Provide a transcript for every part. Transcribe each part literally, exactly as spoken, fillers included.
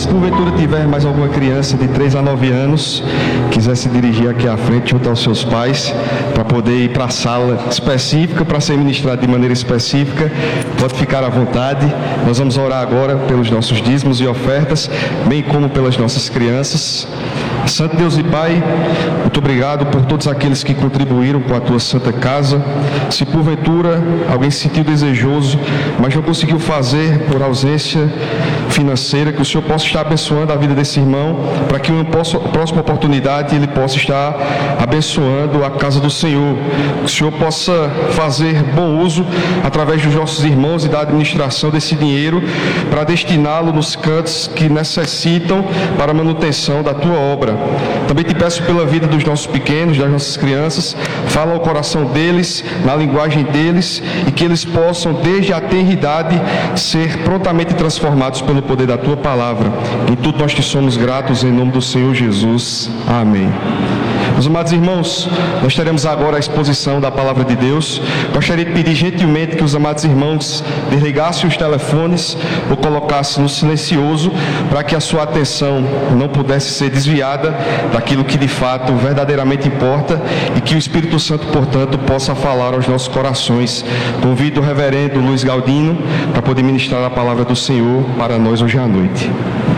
Se porventura tiver mais alguma criança de três a nove anos, quiser se dirigir aqui à frente junto aos seus pais, para poder ir para a sala específica, para ser ministrado de maneira específica, pode ficar à vontade. Nós vamos orar agora pelos nossos dízimos e ofertas, bem como pelas nossas crianças. Santo Deus e Pai, muito obrigado por todos aqueles que contribuíram com a Tua Santa Casa. Se porventura alguém se sentiu desejoso, mas não conseguiu fazer por ausência financeira, que o Senhor possa estar abençoando a vida desse irmão, para que em uma próxima oportunidade ele possa estar abençoando a casa do Senhor. Que o Senhor possa fazer bom uso através dos nossos irmãos e da administração desse dinheiro, para destiná-lo nos cantos que necessitam para a manutenção da Tua obra. Também te peço pela vida dos nossos pequenos, das nossas crianças, fala ao coração deles, na linguagem deles, e que eles possam, desde a tenridade, ser prontamente transformados pelo poder da Tua palavra. Em tudo nós te somos gratos, em nome do Senhor Jesus. Amém. Meus amados irmãos, nós teremos agora a exposição da palavra de Deus. Gostaria de pedir gentilmente que os amados irmãos desligassem os telefones ou colocassem no silencioso, para que a sua atenção não pudesse ser desviada daquilo que de fato verdadeiramente importa, e que o Espírito Santo, portanto, possa falar aos nossos corações. Convido o reverendo Luiz Galdino para poder ministrar a palavra do Senhor para nós hoje à noite.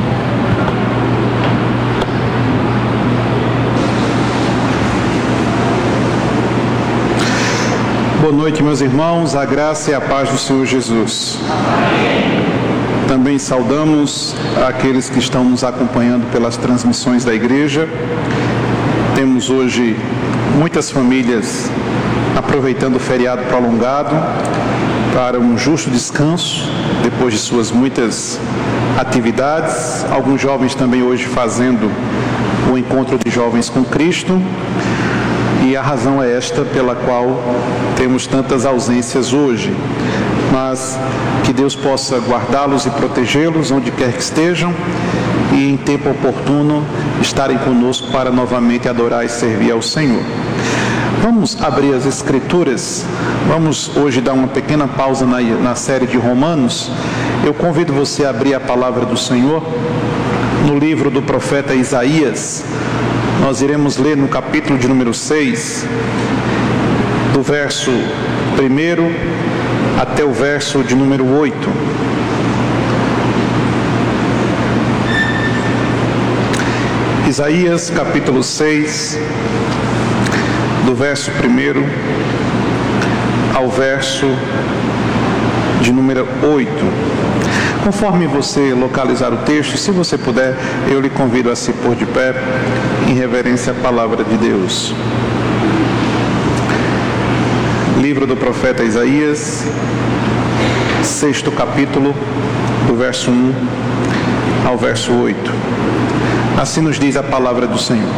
Boa noite, meus irmãos, a graça e a paz do Senhor Jesus. Amém. Também saudamos aqueles que estão nos acompanhando pelas transmissões da igreja. Temos hoje muitas famílias aproveitando o feriado prolongado para um justo descanso, depois de suas muitas atividades. Alguns jovens também hoje fazendo o encontro de jovens com Cristo. E a razão é esta pela qual temos tantas ausências hoje. Mas que Deus possa guardá-los e protegê-los onde quer que estejam, e em tempo oportuno estarem conosco para novamente adorar e servir ao Senhor. Vamos abrir as Escrituras. Vamos hoje dar uma pequena pausa na, na série de Romanos. Eu convido você a abrir a palavra do Senhor no livro do profeta Isaías. Nós iremos ler no capítulo de número seis, do verso primeiro até o verso de número oito. Isaías capítulo seis, do verso primeiro ao verso de número oito. Conforme você localizar o texto, se você puder, eu lhe convido a se pôr de pé em reverência à palavra de Deus. Livro do profeta Isaías, sexto capítulo, do verso um ao verso oito. Assim nos diz a palavra do Senhor.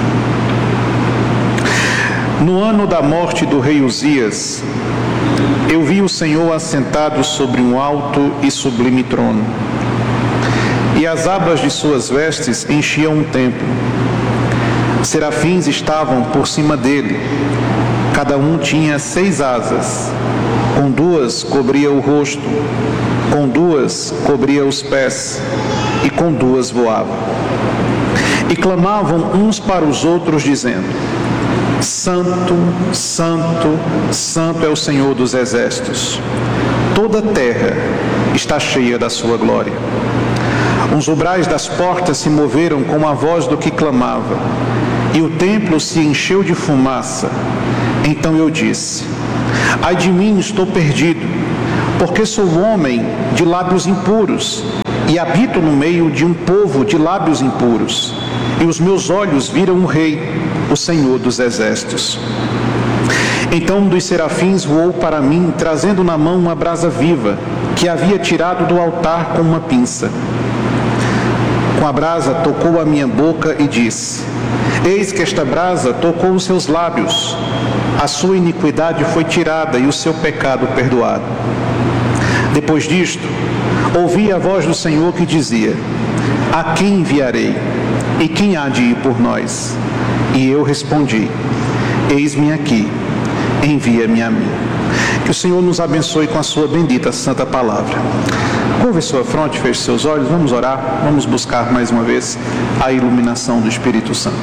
No ano da morte do rei Uzias, eu vi o Senhor assentado sobre um alto e sublime trono, e as abas de suas vestes enchiam o templo. Serafins estavam por cima dele, cada um tinha seis asas, com duas cobria o rosto, com duas cobria os pés, e com duas voava. E clamavam uns para os outros, dizendo: Santo, Santo, Santo é o Senhor dos exércitos. Toda a terra está cheia da sua glória. Os umbrais das portas se moveram com a voz do que clamava, e o templo se encheu de fumaça. Então eu disse: ai de mim, estou perdido, porque sou homem de lábios impuros, e habito no meio de um povo de lábios impuros. E os meus olhos viram o Rei, o Senhor dos exércitos. Então um dos serafins voou para mim, trazendo na mão uma brasa viva, que havia tirado do altar com uma pinça. Com a brasa tocou a minha boca e disse: eis que esta brasa tocou os seus lábios. A sua iniquidade foi tirada e o seu pecado perdoado. Depois disto, ouvi a voz do Senhor que dizia: a quem enviarei? E quem há de ir por nós? E eu respondi: eis-me aqui, envia-me a mim. Que o Senhor nos abençoe com a sua bendita santa palavra. Curve sua fronte, feche seus olhos, vamos orar, vamos buscar mais uma vez a iluminação do Espírito Santo.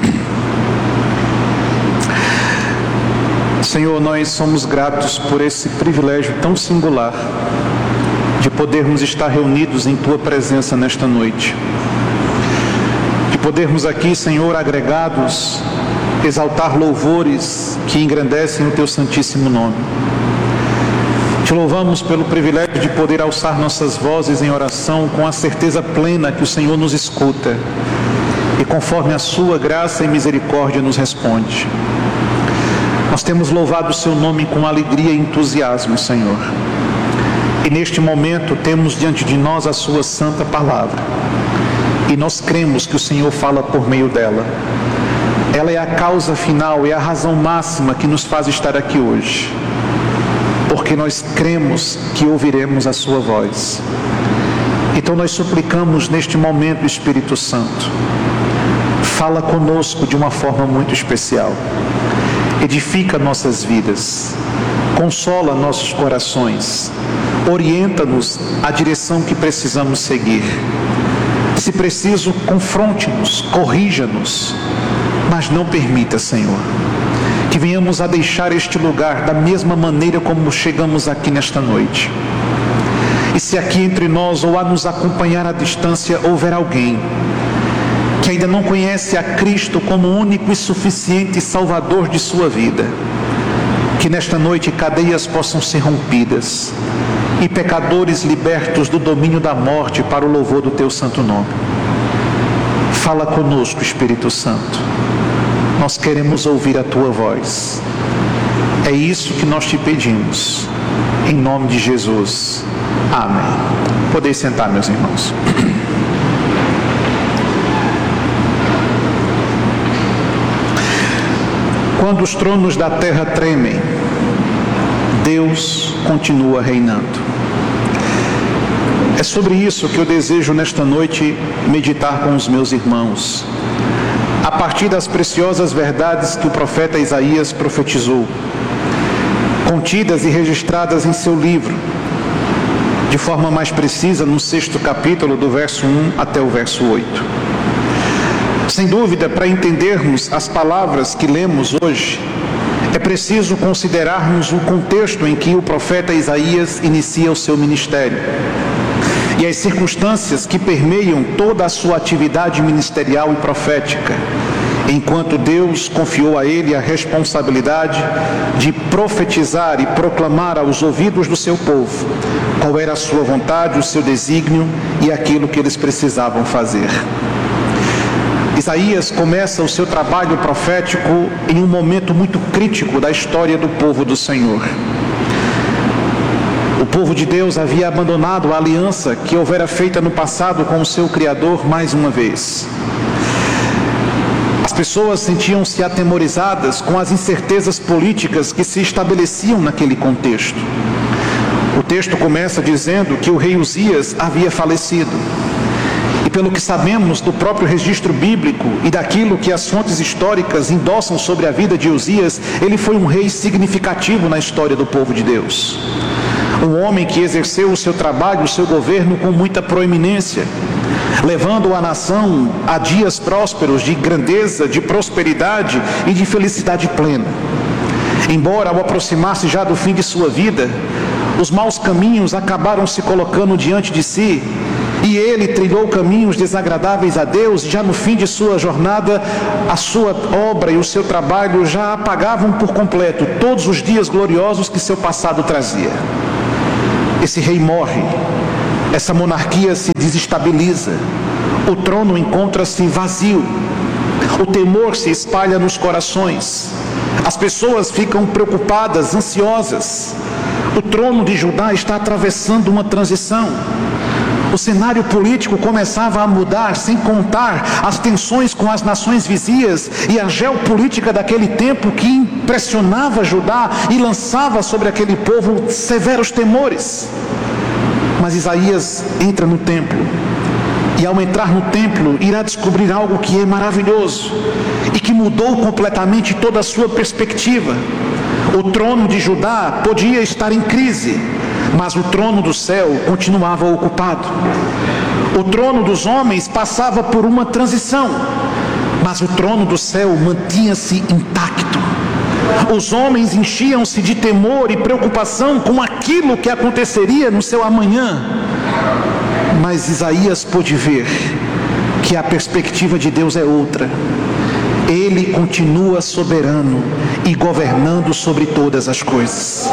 Senhor, nós somos gratos por esse privilégio tão singular de podermos estar reunidos em Tua presença nesta noite. De podermos aqui, Senhor, agregados, exaltar louvores que engrandecem o Teu santíssimo nome. Te louvamos pelo privilégio de poder alçar nossas vozes em oração com a certeza plena que o Senhor nos escuta e conforme a Sua graça e misericórdia nos responde. Nós temos louvado o Seu nome com alegria e entusiasmo, Senhor. E neste momento temos diante de nós a Sua santa palavra. E nós cremos que o Senhor fala por meio dela. Ela é a causa final, é a razão máxima que nos faz estar aqui hoje. Porque nós cremos que ouviremos a Sua voz. Então nós suplicamos neste momento, Espírito Santo, fala conosco de uma forma muito especial. Edifica nossas vidas, consola nossos corações, orienta-nos à direção que precisamos seguir. Se preciso, confronte-nos, corrija-nos, mas não permita, Senhor, que venhamos a deixar este lugar da mesma maneira como chegamos aqui nesta noite. E se aqui entre nós ou a nos acompanhar à distância houver alguém que ainda não conhece a Cristo como único e suficiente Salvador de sua vida, que nesta noite cadeias possam ser rompidas e pecadores libertos do domínio da morte para o louvor do Teu santo nome. Fala conosco, Espírito Santo. Nós queremos ouvir a Tua voz. É isso que nós te pedimos. Em nome de Jesus. Amém. Podeis sentar, meus irmãos. Quando os tronos da terra tremem, Deus continua reinando. É sobre isso que eu desejo nesta noite meditar com os meus irmãos, a partir das preciosas verdades que o profeta Isaías profetizou, contidas e registradas em seu livro, de forma mais precisa no sexto capítulo, do verso um até o verso oito. Sem dúvida, para entendermos as palavras que lemos hoje, é preciso considerarmos o contexto em que o profeta Isaías inicia o seu ministério e as circunstâncias que permeiam toda a sua atividade ministerial e profética, enquanto Deus confiou a ele a responsabilidade de profetizar e proclamar aos ouvidos do seu povo qual era a sua vontade, o seu desígnio e aquilo que eles precisavam fazer. Isaías começa o seu trabalho profético em um momento muito crítico da história do povo do Senhor. O povo de Deus havia abandonado a aliança que houvera feita no passado com o seu Criador mais uma vez. As pessoas sentiam-se atemorizadas com as incertezas políticas que se estabeleciam naquele contexto. O texto começa dizendo que o rei Uzias havia falecido. E pelo que sabemos do próprio registro bíblico e daquilo que as fontes históricas endossam sobre a vida de Uzias, ele foi um rei significativo na história do povo de Deus. Um homem que exerceu o seu trabalho, o seu governo com muita proeminência, levando a nação a dias prósperos de grandeza, de prosperidade e de felicidade plena. Embora ao aproximar-se já do fim de sua vida, os maus caminhos acabaram se colocando diante de si, e ele trilhou caminhos desagradáveis a Deus, e já no fim de sua jornada, a sua obra e o seu trabalho já apagavam por completo todos os dias gloriosos que seu passado trazia. Esse rei morre, essa monarquia se desestabiliza, o trono encontra-se vazio, o temor se espalha nos corações, as pessoas ficam preocupadas, ansiosas. O trono de Judá está atravessando uma transição. O cenário político começava a mudar, sem contar as tensões com as nações vizinhas e a geopolítica daquele tempo que impressionava Judá e lançava sobre aquele povo severos temores. Mas Isaías entra no templo, e ao entrar no templo irá descobrir algo que é maravilhoso e que mudou completamente toda a sua perspectiva. O trono de Judá podia estar em crise, mas o trono do céu continuava ocupado. O trono dos homens passava por uma transição, mas o trono do céu mantinha-se intacto. Os homens enchiam-se de temor e preocupação com aquilo que aconteceria no seu amanhã, mas Isaías pôde ver que a perspectiva de Deus é outra. Ele continua soberano e governando sobre todas as coisas.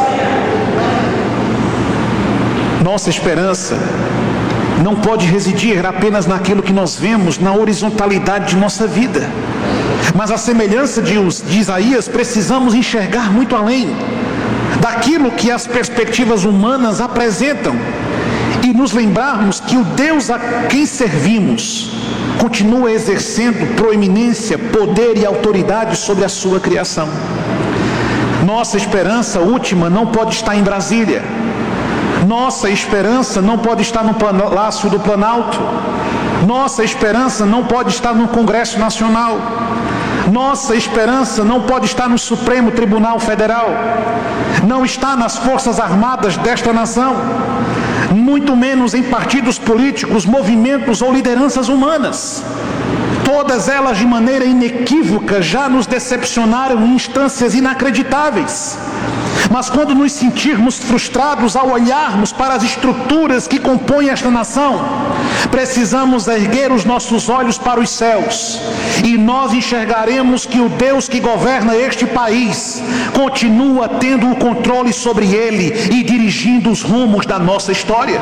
Nossa esperança não pode residir apenas naquilo que nós vemos na horizontalidade de nossa vida, mas a semelhança de, de Isaías, precisamos enxergar muito além daquilo que as perspectivas humanas apresentam e nos lembrarmos que o Deus a quem servimos continua exercendo proeminência, poder e autoridade sobre a sua criação. Nossa esperança última não pode estar em Brasília. Nossa esperança não pode estar no Palácio do Planalto. Nossa esperança não pode estar no Congresso Nacional. Nossa esperança não pode estar no Supremo Tribunal Federal. Não está nas Forças Armadas desta nação. Muito menos em partidos políticos, movimentos ou lideranças humanas. Todas elas, de maneira inequívoca, já nos decepcionaram em instâncias inacreditáveis. Mas quando nos sentirmos frustrados ao olharmos para as estruturas que compõem esta nação, precisamos erguer os nossos olhos para os céus, e nós enxergaremos que o Deus que governa este país continua tendo o controle sobre ele e dirigindo os rumos da nossa história.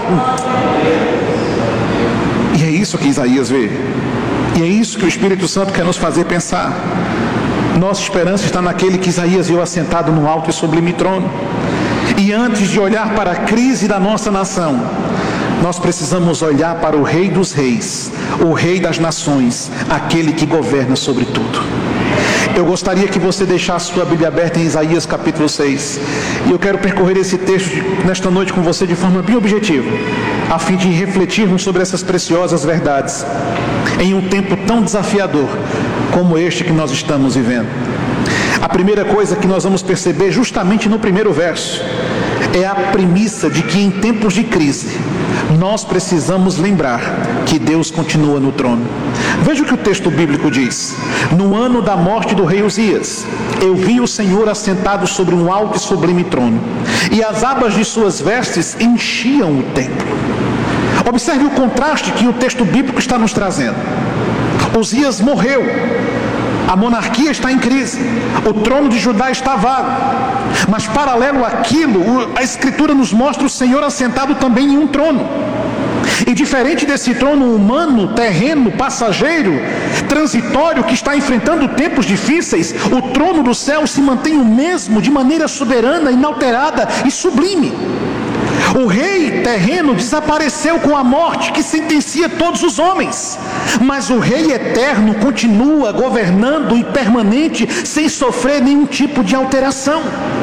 E é isso que Isaías vê, e é isso que o Espírito Santo quer nos fazer pensar. Nossa esperança está naquele que Isaías viu assentado no alto e sublime trono. E antes de olhar para a crise da nossa nação, nós precisamos olhar para o Rei dos Reis, o Rei das Nações, aquele que governa sobre tudo. Eu gostaria que você deixasse sua Bíblia aberta em Isaías capítulo seis. E eu quero percorrer esse texto nesta noite com você de forma bem objetiva, a fim de refletirmos sobre essas preciosas verdades, em um tempo tão desafiador como este que nós estamos vivendo. A primeira coisa que nós vamos perceber justamente no primeiro verso é a premissa de que em tempos de crise nós precisamos lembrar que Deus continua no trono. Veja o que o texto bíblico diz: no ano da morte do rei Uzias, eu vi o Senhor assentado sobre um alto e sublime trono, e as abas de suas vestes enchiam o templo. Observe o contraste que o texto bíblico está nos trazendo. Uzias morreu, a monarquia está em crise, o trono de Judá está vago, mas paralelo àquilo, a Escritura nos mostra o Senhor assentado também em um trono. E diferente desse trono humano, terreno, passageiro, transitório, que está enfrentando tempos difíceis, o trono do céu se mantém o mesmo, de maneira soberana, inalterada e sublime. O rei terreno desapareceu com a morte que sentencia todos os homens, mas o rei eterno continua governando e permanente, sem sofrer nenhum tipo de alteração.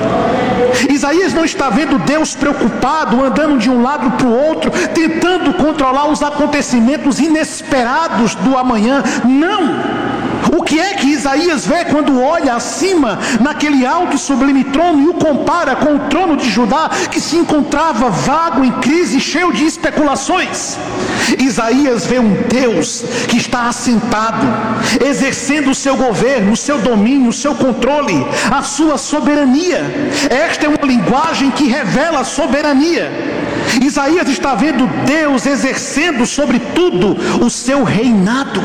Isaías não está vendo Deus preocupado, andando de um lado para o outro, tentando controlar os acontecimentos inesperados do amanhã. Não! O que é que Isaías vê quando olha acima naquele alto e sublime trono e o compara com o trono de Judá, que se encontrava vago, em crise, cheio de especulações? Isaías vê um Deus que está assentado, exercendo o seu governo, o seu domínio, o seu controle, a sua soberania. Esta é uma linguagem que revela a soberania. Isaías está vendo Deus exercendo sobre tudo o seu reinado.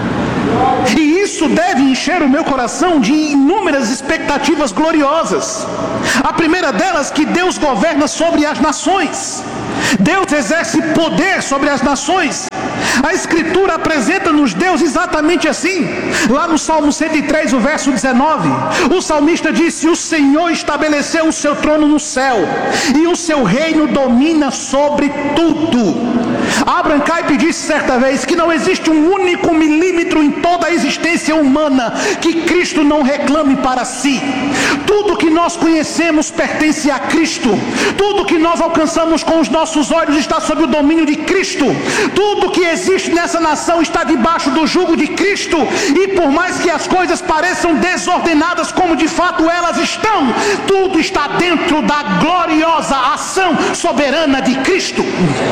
E isso deve encher o meu coração de inúmeras expectativas gloriosas. A primeira delas, que Deus governa sobre as nações. Deus exerce poder sobre as nações. A Escritura apresenta-nos Deus exatamente assim. Lá no Salmo cento e três, o verso dezenove, o salmista disse: o Senhor estabeleceu o seu trono no céu, e o seu reino domina sobre tudo. Abraham Kuyper disse certa vez que não existe um único milímetro em toda a existência humana que Cristo não reclame para si. Tudo que nós conhecemos pertence a Cristo. Tudo que nós alcançamos com os nossos olhos está sob o domínio de Cristo. Tudo que existe nessa nação está debaixo do jugo de Cristo. E por mais que as coisas pareçam desordenadas como de fato elas estão, tudo está dentro da gloriosa ação soberana de Cristo.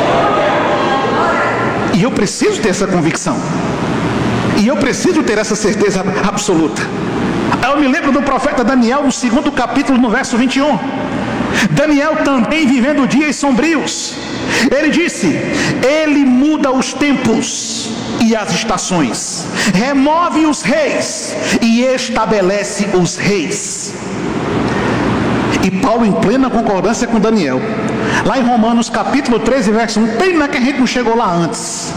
E eu preciso ter essa convicção. E eu preciso ter essa certeza absoluta. Eu me lembro do profeta Daniel, no segundo capítulo, no verso vinte e um. Daniel também vivendo dias sombrios. Ele disse: Ele muda os tempos e as estações, remove os reis e estabelece os reis. E Paulo, em plena concordância com Daniel, lá em Romanos capítulo treze, verso um, pena que a gente não chegou lá antes.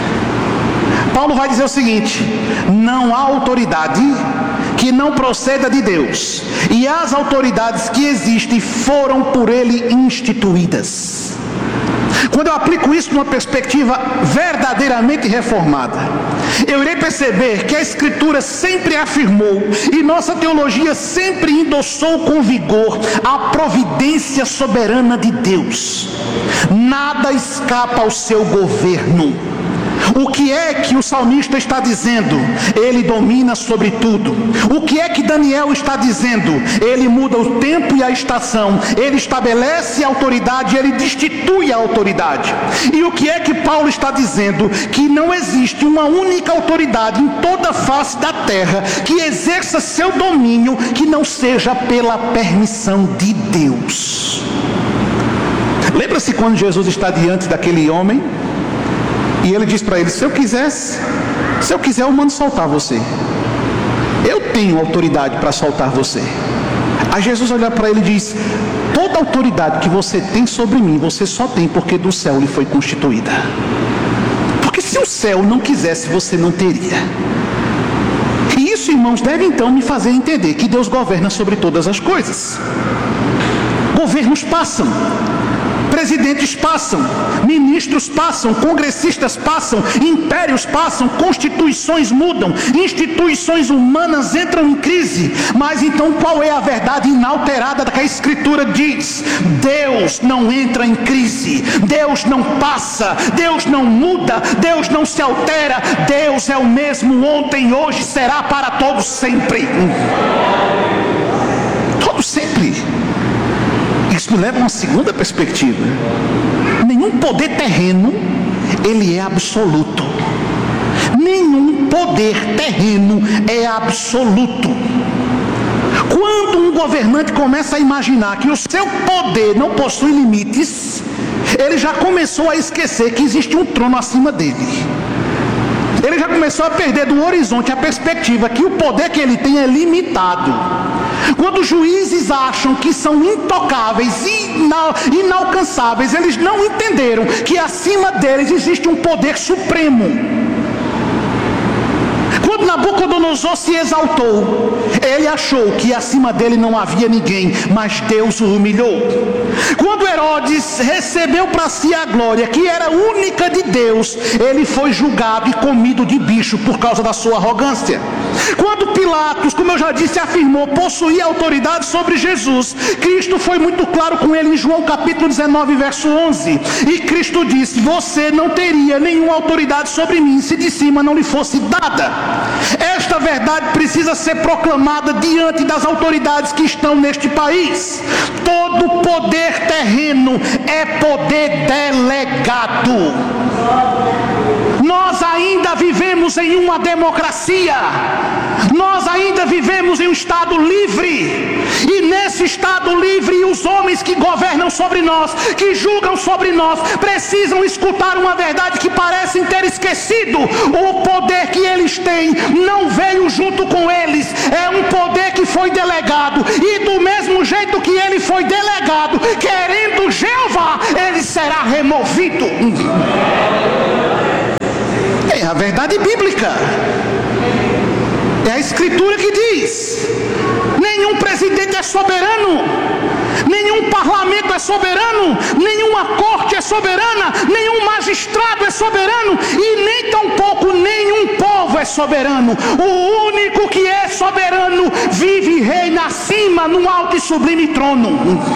Paulo vai dizer o seguinte: não há autoridade que não proceda de Deus, e as autoridades que existem foram por ele instituídas. Quando eu aplico isso numa perspectiva verdadeiramente reformada, eu irei perceber que a Escritura sempre afirmou e nossa teologia sempre endossou com vigor a providência soberana de Deus. Nada escapa ao seu governo. O que é que o salmista está dizendo? Ele domina sobre tudo. O que é que Daniel está dizendo? Ele muda o tempo e a estação. Ele estabelece a autoridade, ele destitui a autoridade. E o que é que Paulo está dizendo? Que não existe uma única autoridade em toda a face da terra que exerça seu domínio que não seja pela permissão de Deus. Lembra-se quando Jesus está diante daquele homem? E ele diz para ele: se eu quisesse, se eu quiser eu mando soltar você. Eu tenho autoridade para soltar você. Aí Jesus olha para ele e diz: toda autoridade que você tem sobre mim, você só tem porque do céu lhe foi constituída. Porque se o céu não quisesse, você não teria. E isso, irmãos, deve então me fazer entender que Deus governa sobre todas as coisas. Governos passam, presidentes passam, ministros passam, congressistas passam, impérios passam, constituições mudam, instituições humanas entram em crise. Mas então qual é a verdade inalterada que a Escritura diz? Deus não entra em crise, Deus não passa, Deus não muda, Deus não se altera. Deus é o mesmo ontem, hoje, será para todos sempre. Todos sempre. Isso me leva a uma segunda perspectiva. Nenhum poder terreno, ele é absoluto. Nenhum poder terreno é absoluto. Quando um governante começa a imaginar que o seu poder não possui limites, ele já começou a esquecer que existe um trono acima dele. Ele já começou a perder do horizonte a perspectiva que o poder que ele tem é limitado. Quando os juízes acham que são intocáveis e inalcançáveis, eles não entenderam que acima deles existe um poder supremo. Quando Nabucodonosor se exaltou, ele achou que acima dele não havia ninguém, mas Deus o humilhou. Quando Herodes recebeu para si a glória, que era única de Deus, ele foi julgado e comido de bicho por causa da sua arrogância. Quando Pilatos, como eu já disse, afirmou possuir autoridade sobre Jesus, Cristo foi muito claro com ele em João capítulo dezenove, verso onze. E Cristo disse: você não teria nenhuma autoridade sobre mim se de cima não lhe fosse dada. Esta verdade precisa ser proclamada diante das autoridades que estão neste país. Todo poder terreno é poder delegado. Nós ainda vivemos em uma democracia. Nós ainda vivemos em um estado livre. E nesse estado livre, os homens que governam sobre nós, que julgam sobre nós, precisam escutar uma verdade que parecem ter esquecido. O poder que eles têm não veio junto com eles. É um poder que foi delegado. E do mesmo jeito que ele foi delegado, querendo Jeová, ele será removido. É a verdade bíblica. É a Escritura que diz: nenhum presidente é soberano, nenhum parlamento é soberano, nenhuma corte é soberana, nenhum magistrado é soberano, e nem tampouco nenhum povo é soberano. O único que é soberano vive e reina acima, num alto e sublime trono.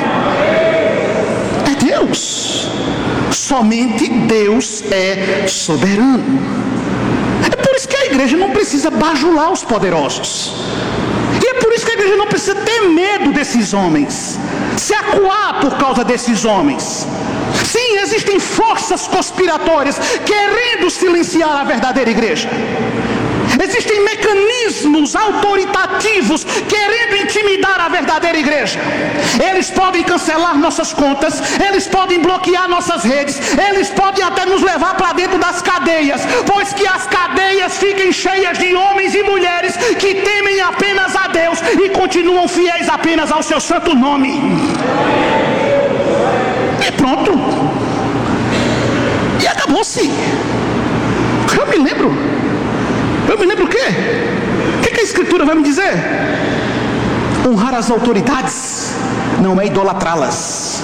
É Deus. Somente Deus é soberano. É por isso que a igreja não precisa bajular os poderosos. E é por isso que a igreja não precisa ter medo desses homens, se acuar por causa desses homens. Sim, existem forças conspiratórias querendo silenciar a verdadeira igreja. Existem mecanismos autoritativos querendo intimidar a verdadeira igreja. Eles podem cancelar nossas contas, eles podem bloquear nossas redes, eles podem até nos levar para dentro das cadeias, pois que as cadeias fiquem cheias de homens e mulheres que temem apenas a Deus e continuam fiéis apenas ao seu santo nome. E pronto. E acabou-se. Eu me lembro. Eu me lembro o quê? O que, que a Escritura vai me dizer? Honrar as autoridades não é idolatrá-las.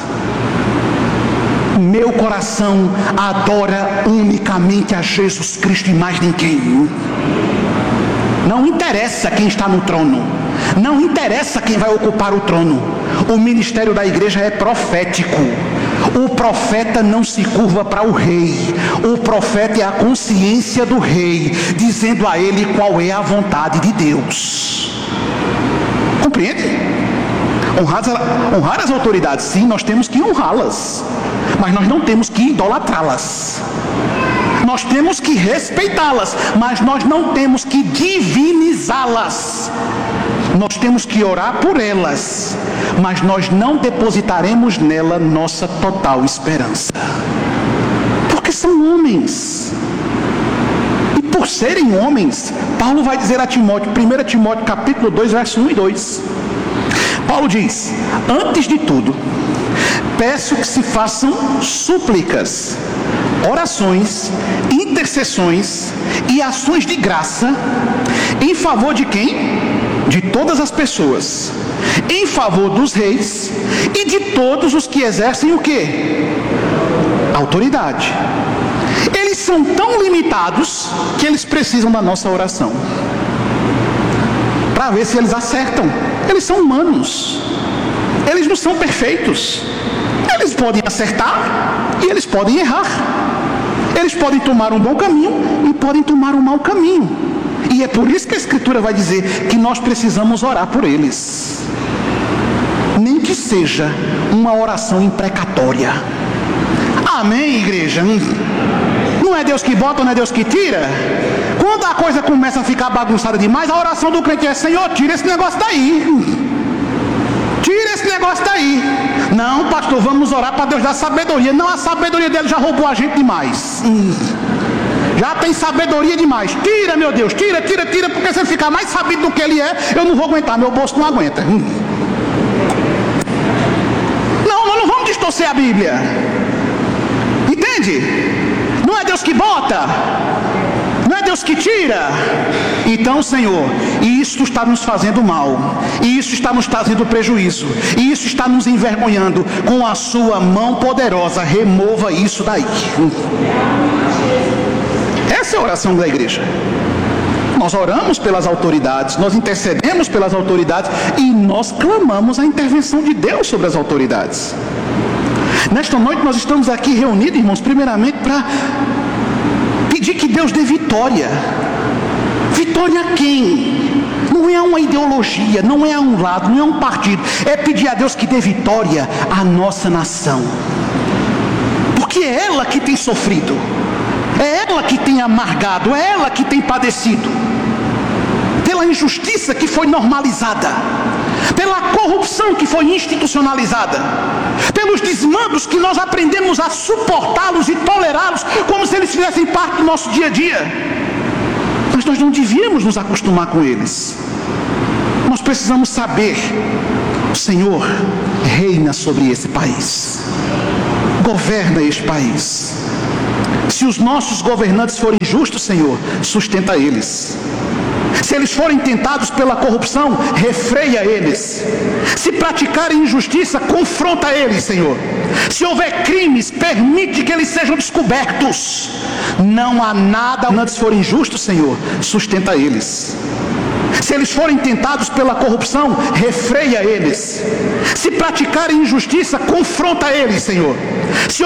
Meu coração adora unicamente a Jesus Cristo e mais ninguém. Não interessa quem está no trono, não interessa quem vai ocupar o trono. O ministério da igreja é profético. O profeta não se curva para o rei. O profeta é a consciência do rei, dizendo a ele qual é a vontade de Deus. Compreende? Honrar, honrar as autoridades, sim, nós temos que honrá-las, mas nós não temos que idolatrá-las. Nós temos que respeitá-las, mas nós não temos que divinizá-las. Nós temos que orar por elas, mas nós não depositaremos nela nossa total esperança, porque são homens. E por serem homens, Paulo vai dizer a Timóteo, primeiro Timóteo capítulo dois, verso um e dois. Paulo diz: antes de tudo, peço que se façam súplicas, orações, intercessões e ações de graça em favor de quem? De todas as pessoas, em favor dos reis e de todos os que exercem o quê? Autoridade. Eles são tão limitados que eles precisam da nossa oração para ver se eles acertam. Eles são humanos, eles não são perfeitos. Eles podem acertar e eles podem errar. Eles podem tomar um bom caminho e podem tomar um mau caminho. E é por isso que a Escritura vai dizer que nós precisamos orar por eles. Nem que seja uma oração imprecatória. Amém, igreja? Não é Deus que bota, não é Deus que tira? Quando a coisa começa a ficar bagunçada demais, a oração do crente é: Senhor, tira esse negócio daí. Tira esse negócio daí. Não, pastor, vamos orar para Deus dar sabedoria. Não, a sabedoria dele já roubou a gente demais. Hum. Já tem sabedoria demais. Tira, meu Deus, tira, tira, tira, porque se ele ficar mais sabido do que ele é, eu não vou aguentar, meu bolso não aguenta. Hum. Não, nós não vamos distorcer a Bíblia. Entende? Não é Deus que bota, não é Deus que tira. Então, Senhor, e isso está nos fazendo mal, e isso está nos trazendo prejuízo, e isso está nos envergonhando. Com a sua mão poderosa, remova isso daí. Essa é a oração da igreja. Nós oramos pelas autoridades, nós intercedemos pelas autoridades e nós clamamos a intervenção de Deus sobre as autoridades. Nesta noite nós estamos aqui reunidos, irmãos, primeiramente para pedir que Deus dê vitória. Vitória a quem? Não é uma ideologia, não é a um lado, não é um partido. É pedir a Deus que dê vitória à nossa nação. Porque é ela que tem sofrido, é ela que tem amargado, é ela que tem padecido pela injustiça que foi normalizada, pela corrupção que foi institucionalizada, pelos desmandos que nós aprendemos a suportá-los e tolerá-los como se eles fizessem parte do nosso dia a dia. Mas nós não devíamos nos acostumar com eles. Nós precisamos saber: o Senhor reina sobre esse país, governa este país. Se os nossos governantes forem justos, Senhor, sustenta eles. Se eles forem tentados pela corrupção, refreia eles. Se praticarem injustiça, confronta eles, Senhor. Se houver crimes, permite que eles sejam descobertos. Não há nada, se antes forem injustos, Senhor, sustenta eles. Se eles forem tentados pela corrupção, refreia eles. Se praticarem injustiça, confronta eles, Senhor. Se